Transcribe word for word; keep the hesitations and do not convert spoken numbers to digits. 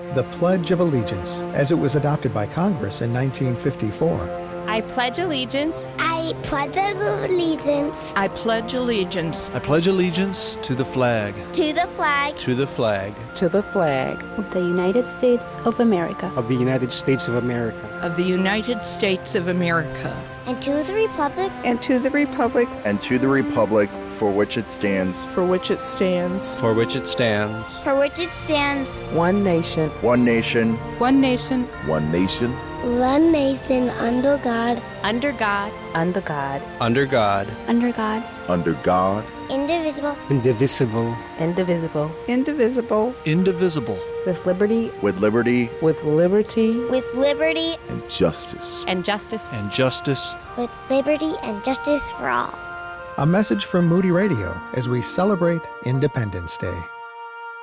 the Pledge of Allegiance, as it was adopted by Congress in nineteen fifty-four. I pledge allegiance. I pledge allegiance. I pledge allegiance. I pledge allegiance to the flag. To the flag. To the flag. To the flag. Of the United States of America. Of the United States of America. Of the United States of America. And to the republic. And to the republic. And to the republic for which it stands. For which it stands. For which it stands. For which it stands. One nation. One nation. One nation. One nation. One nation under God. Under God. Under God. Under God. Under God. Under God. Indivisible. Indivisible. Indivisible. Indivisible. Indivisible. With liberty. With liberty. With liberty. With liberty. And justice. And justice. And justice. With liberty and justice for all. A message from Moody Radio as we celebrate Independence Day.